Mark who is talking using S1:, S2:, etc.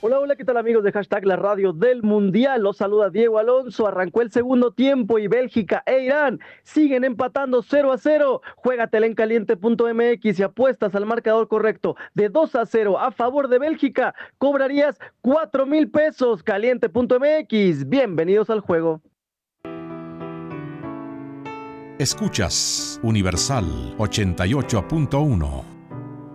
S1: Hola, hola, ¿qué tal amigos de hashtag la radio del Mundial? Los saluda Diego Alonso. Arrancó el segundo tiempo y Bélgica e Irán siguen empatando 0-0. Juégatela en caliente.mx y apuestas al marcador correcto de 2-0 a favor de Bélgica. Cobrarías 4,000 pesos. Caliente.mx. Bienvenidos al juego.
S2: Escuchas Universal 88.1.